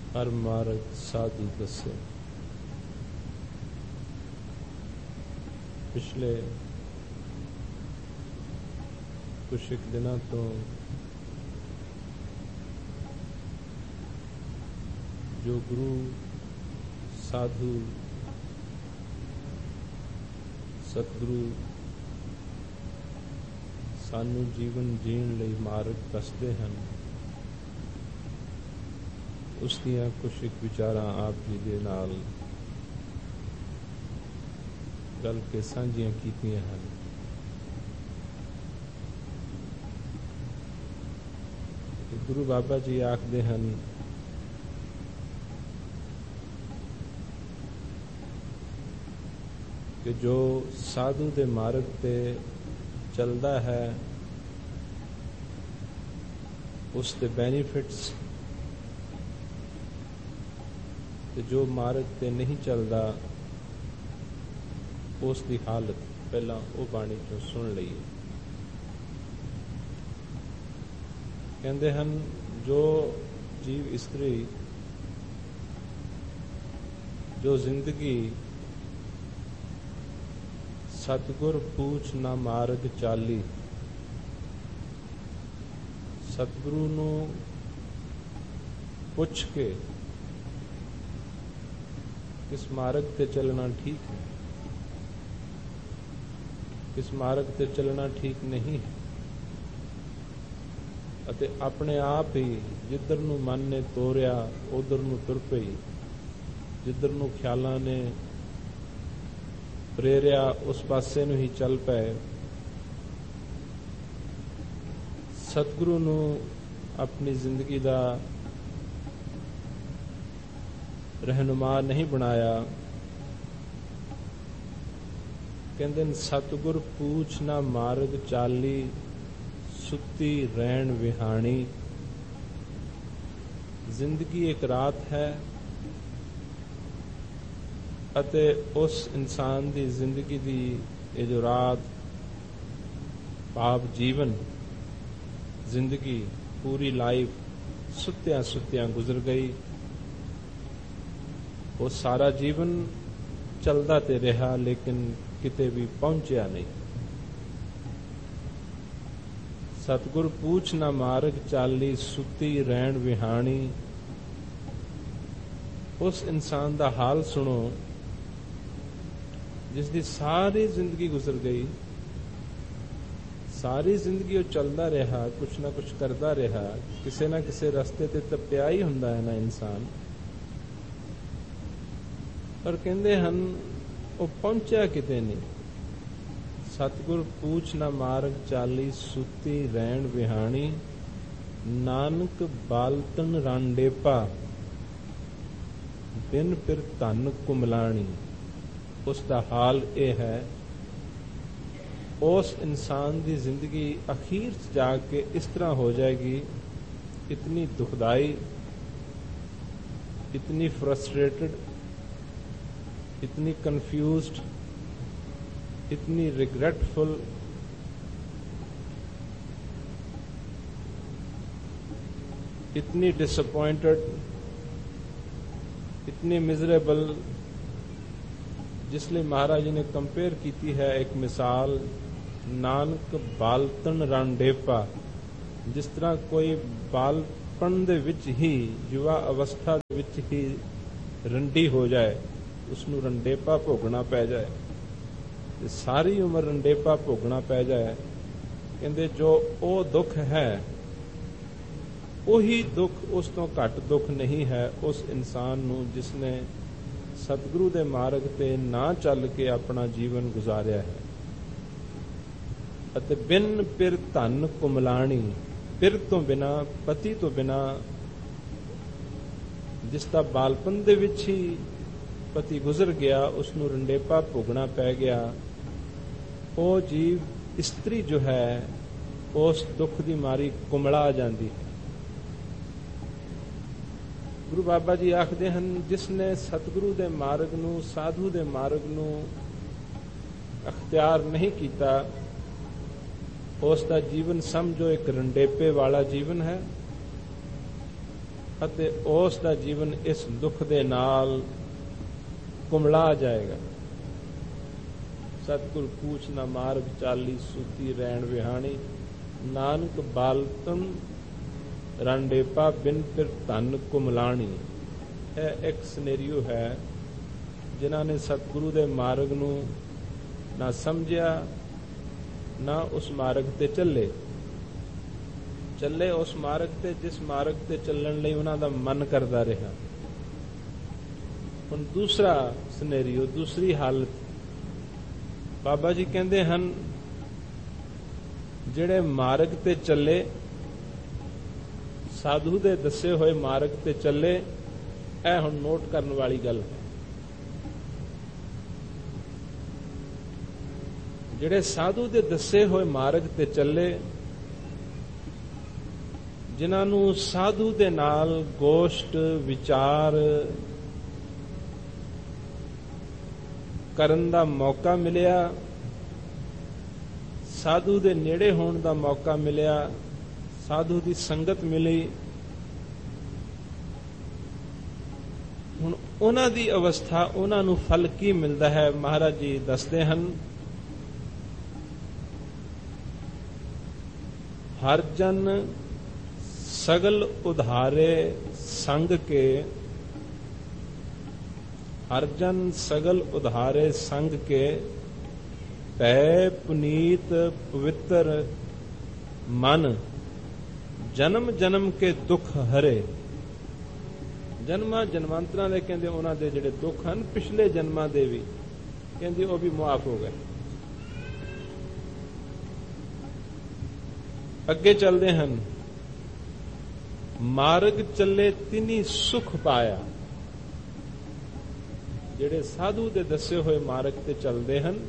हर मार्ग साधु दसे। पिछले कुछ एक दिनों तो जो गुरु साधु सतगुरु सानू जीवन जीण लई मार्ग दसदे हन, उस दियां कुछ एक विचारां आप जी दे नाल गल के सांझियां कीतियां हन। गुरु बाबा जी आखदे हन कि जो साधु दे मार्ग ते चलदा है उस दे बेनिफिट्स, ते जो मार्ग ते नहीं चलता उसकी हालत पहला वो बाणी चों सुन लईए। कहते हैं जो जीव इस्त्री जो जिंदगी सतगुर पूछ ना मार्ग चाली, सतगुरु नू पुछ के किस मार्ग ते चलना ठीक है, किस मार्ग ते चलना ठीक नहीं है, अते अपने आप ही जिधर नू मन ने तोरिया उधर नू तुर पई, जिधर नू ख्यालां ने प्रेरिया उस पासे नू ही चल पए। सतगुरु नू अपनी जिंदगी दा रहनुमा नहीं बनाया। कहंदे सतगुर पूछ ना मार्ग चाली, सुती रैन विहाणी। जिंदगी एक रात है अते उस इंसान दी जिंदगी दी ये जो रात भाव जीवन जिंदगी पूरी लाइफ सुत्तियां सुत्तियां गुजर गई। वो सारा जीवन चलदा ते रहा लेकिन किते भी पहुंचा नहीं। सतगुर पूछ ना मार्ग चाली, सुती रैन विहाणी। उस इंसान दा हाल सुनो जिसदी सारी जिंदगी गुजर गई, सारी जिंदगी वो चलता रहा, कुछ ना कुछ करता रहा, किसी ना किसी रस्ते ते टप्पिया ही हुंदा है ना इंसान। पर कहंदे हन वो पहुंचा किते नहीं। सतगुर पूछ ना मार्ग चाली, सुती रैन विहाणी। नानक बालतन रांडेपा, बिन फिर धन कुमलाणी। उसका हाल ये है, उस इंसान की जिंदगी अखीर जाके इस तरह हो जाएगी, इतनी दुखदाई, इतनी फ्रस्ट्रेटेड, इतनी कंफ्यूज्ड, इतनी रिग्रेटफुल, इतनी डिसअपॉइंटेड, इतनी मिजरेबल, जिसलिए महाराज जी ने कंपेयर की है एक मिसाल, नानक बालतन रांडेपा। जिस तरह कोई बालपन दे विच ही, युवा अवस्था दे विच ही रंडी हो जाए, उसनू रंडेपा भोगना पै जाए, सारी उम्र रंडेपा भोगना पै जाए। कहंदे जो ओ दुख है उही दुख उस तो घट दुख नहीं है उस इंसान नू जिसने सतगुरु दे मार्ग ते ना चल के अपना जीवन गुजारिया है। अते बिन पिर धन कुमलाणी, पिर तो बिना, पति तो बिना, जिसका बालपन दे विच ही पति गुजर गया, उसनू रंडेपा भोगना पै गया। वो जीव इस्त्री जो है उस दुख दी मारी कुमला जाती है। गुरु बाबा जी आखदे हन जिसने सतगुरु दे मार्ग नू, साधु दे मार्ग नू अख्तियार नहीं किया, उसका जीवन समझो एक रंडेपे वाला जीवन है। ਅਤੇ ਉਸ ਦਾ ਜੀਵਨ ਇਸ ਦੁੱਖ ਦੇ ਨਾਲ ਕੁਮਲਾ ਜਾਏਗਾ। ਸਤਿਗੁਰ ਪੂਛ ਨਾ ਮਾਰਗ ਚਾਲੀ, ਸੂਤੀ ਰੈਣ ਵਿਹਾਣੀ, ਨਾਨਕ ਬਾਲਤਨ ਰੰਡੇਪਾ, ਬਿਨ ਫਿਰ ਧਨ ਕੁਮਲਾਣੀ। ਇਹ ਇੱਕ ਸਿਨੈਰੀਓ ਹੈ ਜਿਨ੍ਹਾਂ ਨੇ ਸਤਿਗੁਰੂ ਦੇ ਮਾਰਗ ਨੂੰ ਨਾ ਸਮਝਿਆ, ਨਾ ਉਸ ਮਾਰਗ ਤੇ ਚੱਲੇ ਉਸ ਮਾਰਗ ਤੇ ਜਿਸ ਮਾਰਗ ਤੇ ਚੱਲਣ ਲਈ ਉਹਨਾਂ ਦਾ ਮਨ ਕਰਦਾ ਰਿਹਾ। ਹੁਣ ਦੂਸਰਾ ਸਿਨੈਰੀਓ, ਦੂਸਰੀ ਹਾਲਤ, ਬਾਬਾ ਜੀ ਕਹਿੰਦੇ ਹਨ ਜਿਹੜੇ ਮਾਰਗ ਤੇ ਚੱਲੇ, ਸਾਧੂ ਦੇ ਦੱਸੇ ਹੋਏ ਮਾਰਗ ਤੇ ਚੱਲੇ, ਇਹ ਹੁਣ ਨੋਟ ਕਰਨ ਵਾਲੀ ਗੱਲ ਹੈ। ਜਿਹੜੇ ਸਾਧੂ ਦੇ ਦੱਸੇ ਹੋਏ ਮਾਰਗ ਤੇ ਚੱਲੇ, ਜਿਨ੍ਹਾਂ ਨੂੰ ਸਾਧੂ ਦੇ ਨਾਲ ਗੋਸ਼ਟ ਵਿਚਾਰ ਕਰਨ ਦਾ ਮੌਕਾ ਮਿਲਿਆ, ਸਾਧੂ ਦੇ ਨੇੜੇ ਹੋਣ ਦਾ ਮੌਕਾ ਮਿਲਿਆ, ਸਾਧੂ ਦੀ ਸੰਗਤ ਮਿਲੀ, ਹੁਣ ਉਹਨਾਂ ਦੀ ਅਵਸਥਾ, ਉਹਨਾਂ ਨੂੰ ਫਲ ਕੀ ਮਿਲਦਾ ਹੈ? ਮਹਾਰਾਜ ਜੀ ਦੱਸਦੇ ਹਨ, ਹਰ ਜਨ ਸਗਲ ਉਧਾਰੇ ਸੰਗ ਕੇ, ਹਰ ਜਨ ਸਗਲ ਉਧਾਰੇ ਸੰਗ ਕੇ, ਪੈ ਪੁਨੀਤ ਪਵਿੱਤਰ ਮਨ, ਜਨਮ ਜਨਮ ਕੇ ਦੁੱਖ ਹਰੇ। ਜਨਮਾਂ ਜਨਮਾਂਤਰਾਂ ਦੇ ਕਹਿੰਦੇ ਉਹਨਾਂ ਦੇ ਜਿਹੜੇ ਦੁੱਖ ਹਨ, ਪਿਛਲੇ ਜਨਮਾਂ ਦੇ ਵੀ ਕਹਿੰਦੇ ਉਹ ਵੀ ਮੁਆਫ ਹੋ ਗਏ। ਅੱਗੇ ਚੱਲਦੇ ਹਨ, ਮਾਰਗ ਚੱਲੇ ਤਿਨੀ ਸੁਖ ਪਾਇਆ। ਜਿਹੜੇ ਸਾਧੂ ਦੇ ਦੱਸੇ ਹੋਏ ਮਾਰਗ ਤੇ ਚੱਲਦੇ ਹਨ,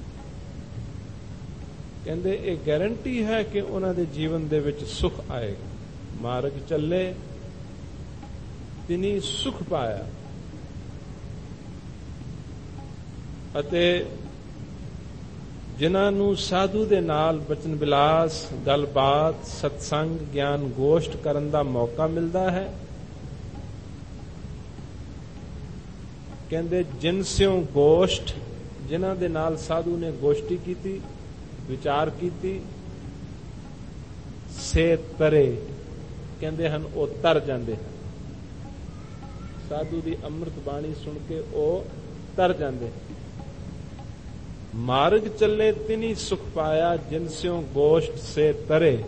ਕਹਿੰਦੇ ਇਹ ਗਾਰੰਟੀ ਹੈ ਕਿ ਉਹਨਾਂ ਦੇ ਜੀਵਨ ਦੇ ਵਿੱਚ ਸੁਖ ਆਏਗਾ। ਮਾਰਗ ਚੱਲੇ ਤਿਨੀ ਸੁਖ ਪਾਇਆ, ਅਤੇ ਜਿਨ੍ਹਾਂ ਨੂੰ ਸਾਧੂ ਦੇ ਨਾਲ ਬਚਨ ਵਿਲਾਸ, ਗੱਲਬਾਤ, ਸਤਸੰਗ, ਗਿਆਨ ਗੋਸ਼ਟ ਕਰਨ ਦਾ ਮੌਕਾ ਮਿਲਦਾ ਹੈ, ਕਹਿੰਦੇ ਜਿਨ ਸਿਉ ਗੋਸ਼ਟ, ਜਿਨ੍ਹਾਂ ਦੇ ਨਾਲ ਸਾਧੂ ਨੇ ਗੋਸ਼ਟੀ ਕੀਤੀ, ਵਿਚਾਰ ਕੀਤੀ, ਸੇ ਤਰੇ, ਕਹਿੰਦੇ ਹਨ ਉਹ ਤਰ ਜਾਂਦੇ ਹਨ। ਸਾਧੂ ਦੀ ਅੰਮ੍ਰਿਤ ਬਾਣੀ ਸੁਣ ਕੇ ਉਹ ਤਰ ਜਾਂਦੇ ਹਨ। ਮਾਰਗ ਚੱਲੇ ਤਿਨੀ ਸੁਖ ਪਾਇਆ, ਜਿਨ ਸਿਉ ਗੋਸ਼ਟ ਸੇ ਤਰੇ।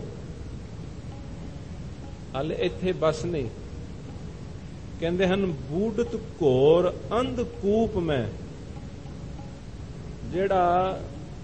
ਹਲੇ ਇੱਥੇ ਬਸ ਨਹੀਂ, ਕਹਿੰਦੇ ਹਨ ਬੂਡਤ ਘੋਰ ਅੰਧ ਕੂਪ ਮੈਂ। ਜਿਹੜਾ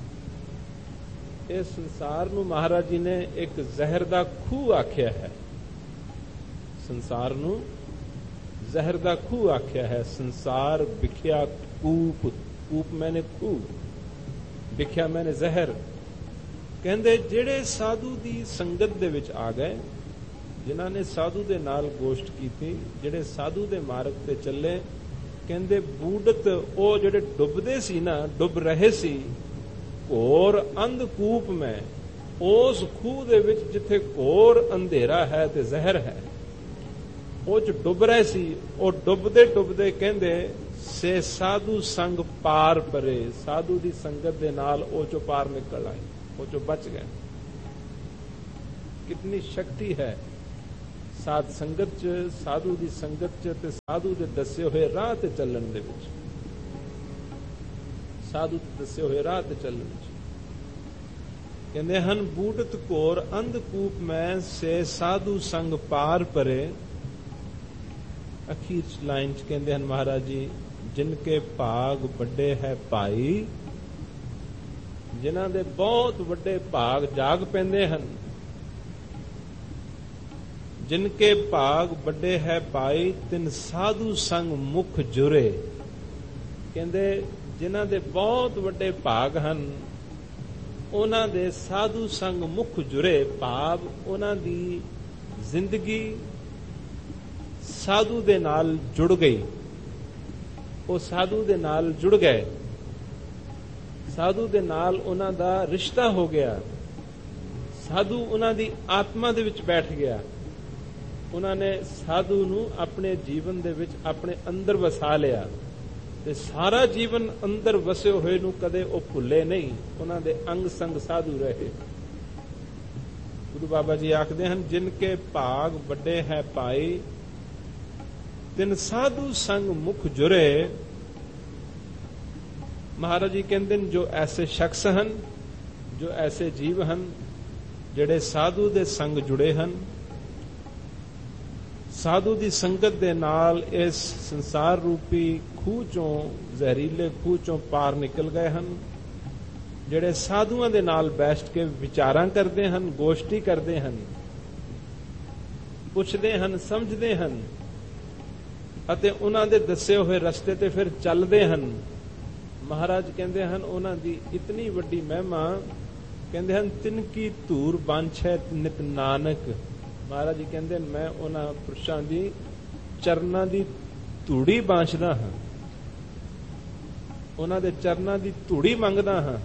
ਇਸ ਸੰਸਾਰ ਨੂੰ ਮਹਾਰਾਜ ਜੀ ਨੇ ਇੱਕ ਜ਼ਹਿਰ ਦਾ ਖੂਹ ਆਖਿਆ ਹੈ, ਸੰਸਾਰ ਨੂੰ ਜ਼ਹਿਰ ਦਾ ਖੂਹ ਆਖਿਆ ਹੈ। ਸੰਸਾਰ ਵਿਖਿਆ ਕੂਪ, ਕੂਪ ਮੈਨੇ ਖੂਹ, ਵਿਖਿਆ ਮੈਨੇ ਜ਼ਹਿਰ। ਕਹਿੰਦੇ ਜਿਹੜੇ ਸਾਧੂ ਦੀ ਸੰਗਤ ਦੇ ਵਿੱਚ ਆ ਗਏ, ਜਿਨ੍ਹਾਂ ਨੇ ਸਾਧੂ ਦੇ ਨਾਲ ਗੋਸ਼ਟ ਕੀਤੀ, ਜਿਹੜੇ ਸਾਧੂ ਦੇ ਮਾਰਗ ਤੇ ਚੱਲੇ, ਕਹਿੰਦੇ ਬੂਡਤ, ਉਹ ਜਿਹੜੇ ਡੁੱਬਦੇ ਸੀ ਨਾ, ਡੁੱਬ ਰਹੇ ਸੀ, ਘੋਰ ਅੰਧਕੂਪ ਮੈਂ, ਉਸ ਖੂਹ ਦੇ ਵਿੱਚ ਜਿੱਥੇ ਘੋਰ ਅੰਧੇਰਾ ਹੈ ਤੇ ਜ਼ਹਿਰ ਹੈ, ਉਹ ਚ ਡੁੱਬ ਰਹੇ ਸੀ। ਉਹ ਡੁੱਬਦੇ ਡੁੱਬਦੇ ਕਹਿੰਦੇ ਸੇ ਸਾਧੂ ਸੰਗ ਪਾਰ ਪਰੇ, ਸਾਧੂ ਦੀ ਸੰਗਤ ਦੇ ਨਾਲ ਉਹ ਚੋਂ ਪਾਰ ਨਿਕਲ ਆਏ, ਉਹ ਚੋਂ ਬਚ ਗਏ। ਕਿਤਨੀ ਸ਼ਕਤੀ ਹੈ ਸਾਧ ਸੰਗਤ ਚ, ਸਾਧੂ ਦੀ ਸੰਗਤ ਚ, ਤੇ ਸਾਧੂ ਦੇ ਦੱਸੇ ਹੋਏ ਰਾਹ ਤੇ ਚੱਲਣ ਦੇ ਵਿੱਚ, ਸਾਧੂ ਦੇ ਦੱਸੇ ਹੋਏ ਰਾਹ ਤੇ ਚੱਲਣ ਵਿੱਚ। ਕਹਿੰਦੇ ਹਨ ਬੂਡਤ ਘੋਰ ਅੰਧਕੂਪ ਮੈਂ, ਸੇ ਸਾਧੂ ਸੰਗ ਪਾਰ ਪਰੇ। ਅਖੀਰ ਚ ਲਾਈਨ ਚ ਕਹਿੰਦੇ ਹਨ ਮਹਾਰਾਜ ਜੀ, ਜਿਨ ਕੇ ਭਾਗ ਵੱਡੇ ਹੈ ਭਾਈ, ਜਿਨ੍ਹਾਂ ਦੇ ਬਹੁਤ ਵੱਡੇ ਭਾਗ ਜਾਗ ਪੈਂਦੇ ਹਨ। ਜਿਨ ਕੇ ਭਾਗ ਵੱਡੇ ਹੈ ਭਾਈ, ਤਿਨ ਸਾਧੂ ਸੰਗ ਮੁਖ ਜੁਰੇ। ਕਹਿੰਦੇ ਜਿਨ੍ਹਾਂ ਦੇ ਬਹੁਤ ਵੱਡੇ ਭਾਗ ਹਨ, ਉਹਨਾਂ ਦੇ ਸਾਧੂ ਸੰਗ ਮੁਖ ਜੁਰੇ। ਭਾਵ ਉਹਨਾਂ ਦੀ ਜ਼ਿੰਦਗੀ ਸਾਧੂ ਦੇ ਨਾਲ ਜੁੜ ਗਈ, ਉਹ ਸਾਧੂ ਦੇ ਨਾਲ ਜੁੜ ਗਏ, ਸਾਧੂ ਦੇ ਨਾਲ ਉਹਨਾਂ ਦਾ ਰਿਸ਼ਤਾ ਹੋ ਗਿਆ, ਸਾਧੂ ਉਹਨਾਂ ਦੀ ਆਤਮਾ ਦੇ ਵਿੱਚ ਬੈਠ ਗਿਆ। ਉਹਨਾਂ ਨੇ ਸਾਧੂ ਨੂੰ ਆਪਣੇ ਜੀਵਨ ਦੇ ਵਿੱਚ ਆਪਣੇ ਅੰਦਰ ਵਸਾ ਲਿਆ ਤੇ ਸਾਰਾ ਜੀਵਨ ਅੰਦਰ ਵਸੇ ਹੋਏ ਨੂੰ ਕਦੇ ਉਹ ਭੁੱਲੇ ਨਹੀਂ। ਉਹਨਾਂ ਦੇ ਅੰਗ ਸੰਗ ਸਾਧੂ ਰਹੇ। ਗੁਰੂ ਬਾਬਾ ਜੀ ਆਖਦੇ ਹਨ, ਜਿਨ ਕੇ ਭਾਗ ਵੱਡੇ ਹੈ ਪਾਈ, ਤਿਨ ਸਾਧੂ ਸੰਗ ਮੁਖ ਜੁਰੇ। ਮਹਾਰਾਜ ਜੀ ਕਹਿੰਦੇ ਨੇ, ਜੋ ਐਸੇ ਸ਼ਖਸ ਹਨ, ਜੋ ਐਸੇ ਜੀਵ ਹਨ ਜਿਹੜੇ ਸਾਧੂ ਦੇ ਸੰਗ ਜੁੜੇ ਹਨ, ਸਾਧੂ ਦੀ ਸੰਗਤ ਦੇ ਨਾਲ ਇਸ ਸੰਸਾਰ ਰੂਪੀ ਖੂਹ ਚੋਂ, ਜ਼ਹਿਰੀਲੇ ਖੂਹ ਚੋਂ ਪਾਰ ਨਿਕਲ ਗਏ ਹਨ, ਜਿਹੜੇ ਸਾਧੂਆਂ ਦੇ ਨਾਲ ਬੈਠ ਕੇ ਵਿਚਾਰਾਂ ਕਰਦੇ ਹਨ, ਗੋਸ਼ਟੀ ਕਰਦੇ ਹਨ, ਪੁੱਛਦੇ ਹਨ, ਸਮਝਦੇ ਹਨ ਅਤੇ ਉਹਨਾਂ ਦੇ ਦੱਸੇ ਹੋਏ ਰਸਤੇ ਤੇ ਫਿਰ ਚੱਲਦੇ ਹਨ। ਮਹਾਰਾਜ ਕਹਿੰਦੇ ਹਨ, ਉਹਨਾਂ ਦੀ ਇਤਨੀ ਵੱਡੀ ਮਹਿਮਾ, ਕਹਿੰਦੇ ਹਨ, ਤਿਨ ਕੀ ਧੂਰ ਬਾਂਛੈ ਨਿਤ ਨਾਨਕ। ਮਹਾਰਾਜ ਜੀ ਕਹਿੰਦੇ, ਮੈਂ ਉਹਨਾਂ ਪੁਰਸ਼ਾਂ ਦੀ ਚਰਨਾਂ ਦੀ ਧੂੜੀ ਬਾਂਛਦਾ ਹਾਂ, ਉਹਨਾਂ ਦੇ ਚਰਨਾਂ ਦੀ ਧੂੜੀ ਮੰਗਦਾ ਹਾਂ।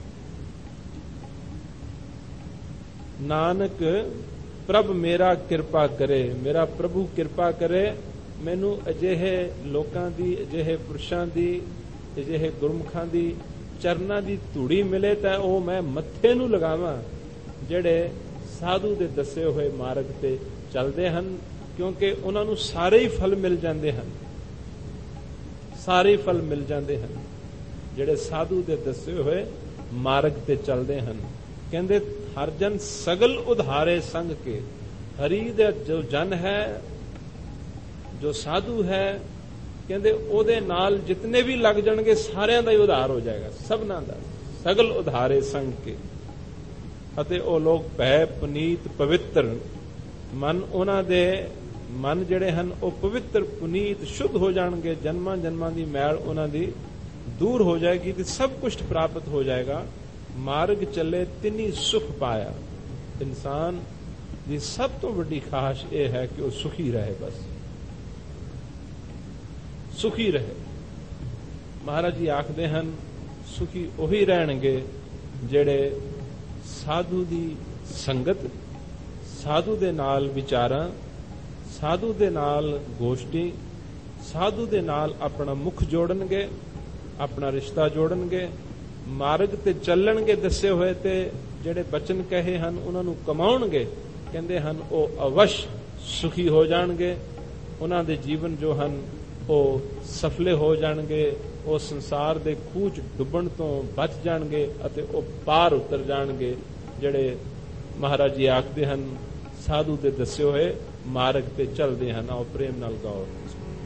ਨਾਨਕ ਪ੍ਰਭ ਮੇਰਾ ਕਿਰਪਾ ਕਰੇ, ਮੇਰਾ ਪ੍ਰਭੂ ਕਿਰਪਾ ਕਰੇ, ਮੈਨੂੰ ਅਜਿਹੇ ਲੋਕਾਂ ਦੀ, ਅਜਿਹੇ ਪੁਰਸ਼ਾਂ ਦੀ, ਅਜਿਹੇ ਗੁਰਮੁਖਾਂ ਦੀ ਚਰਨਾਂ ਦੀ ਧੂੜੀ ਮਿਲੇ ਤਾਂ ਉਹ ਮੈਂ ਮੱਥੇ ਨੂੰ ਲਗਾਵਾਂ, ਜਿਹੜੇ ਸਾਧੂ ਦੇ ਦੱਸੇ ਹੋਏ ਮਾਰਗ ਤੇ ਚੱਲਦੇ ਹਨ, ਕਿਉਂਕਿ ਉਹਨਾਂ ਨੂੰ ਸਾਰੇ ਹੀ ਫਲ ਮਿਲ ਜਾਂਦੇ ਹਨ, ਸਾਰੇ ਫਲ ਮਿਲ ਜਾਂਦੇ ਹਨ ਜਿਹੜੇ ਸਾਧੂ ਦੇ ਦੱਸੇ ਹੋਏ ਮਾਰਗ ਤੇ ਚੱਲਦੇ ਹਨ। ਕਹਿੰਦੇ, ਹਰ ਜਨ ਸਗਲ ਉਧਾਰੇ ਸੰਗ ਕੇ। ਹਰੀ ਦਾ ਜੋ ਜਨ ਹੈ, ਜੋ ਸਾਧੂ ਹੈ, ਕਹਿੰਦੇ ਉਹਦੇ ਨਾਲ ਜਿਤਨੇ ਵੀ ਲੱਗ ਜਾਣਗੇ ਸਾਰਿਆਂ ਦਾ ਹੀ ਉਧਾਰ ਹੋ ਜਾਏਗਾ, ਸਭਨਾਂ ਦਾ। ਸਗਲ ਉਧਾਰੇ ਸੰਗ ਕੇ। ਅਤੇ ਉਹ ਲੋਕ ਭੈ ਪੁਨੀਤ ਪਵਿੱਤਰ, ਮਨ ਉਹਨਾਂ ਦੇ ਮਨ ਜਿਹੜੇ ਹਨ ਉਹ ਪਵਿੱਤਰ, ਪੁਨੀਤ, ਸ਼ੁੱਧ ਹੋ ਜਾਣਗੇ। ਜਨਮਾਂ ਜਨਮਾਂ ਦੀ ਮੈਲ ਉਹਨਾਂ ਦੀ ਦੂਰ ਹੋ ਜਾਏਗੀ ਤੇ ਸਭ ਕੁਝ ਪ੍ਰਾਪਤ ਹੋ ਜਾਏਗਾ। ਮਾਰਗ ਚੱਲੇ ਤਿਨੀ ਸੁਖ ਪਾਇਆ। ਇਨਸਾਨ ਦੀ ਸਭ ਤੋਂ ਵੱਡੀ ਖਾਹਿਸ਼ ਇਹ ਹੈ ਕਿ ਉਹ ਸੁਖੀ ਰਹੇ, ਬਸ ਸੁਖੀ ਰਹੇ। ਮਹਾਰਾਜ ਜੀ ਆਖਦੇ ਹਨ, ਸੁਖੀ ਉਹੀ ਰਹਿਣਗੇ ਜਿਹੜੇ ਸਾਧੂ ਦੀ ਸੰਗਤ, ਸਾਧੂ ਦੇ ਨਾਲ ਵਿਚਾਰਾਂ, ਸਾਧੂ ਦੇ ਨਾਲ ਗੋਸ਼ਟੀ, ਸਾਧੂ ਦੇ ਨਾਲ ਆਪਣਾ ਮੁਖ ਜੋੜਨਗੇ, ਆਪਣਾ ਰਿਸ਼ਤਾ ਜੋੜਨਗੇ, ਮਾਰਗ ਤੇ ਚੱਲਣਗੇ ਦੱਸੇ ਹੋਏ ਤੇ ਜਿਹੜੇ ਬਚਨ ਕਹੇ ਹਨ ਉਹਨਾਂ ਨੂੰ ਕਮਾਉਣਗੇ। ਕਹਿੰਦੇ ਹਨ ਉਹ ਅਵਸ਼ ਸੁਖੀ ਹੋ ਜਾਣਗੇ, ਉਹਨਾਂ ਦੇ ਜੀਵਨ ਜੋ ਹਨ ਉਹ ਸਫਲੇ ਹੋ ਜਾਣਗੇ, ਉਹ ਸੰਸਾਰ ਦੇ ਖੂਹ 'ਚ ਡੁੱਬਣ ਤੋਂ ਬਚ ਜਾਣਗੇ ਅਤੇ ਉਹ ਪਾਰ ਉਤਰ ਜਾਣਗੇ, ਜਿਹੜੇ ਮਹਾਰਾਜ ਜੀ ਆਖਦੇ ਹਨ ਸਾਧੂ ਦੇ ਦੱਸੇ ਹੋਏ ਮਾਰਗ ਤੇ ਚੱਲਦੇ ਹਨ। ਆਓ ਪ੍ਰੇਮ ਨਾਲ ਗਾਓ।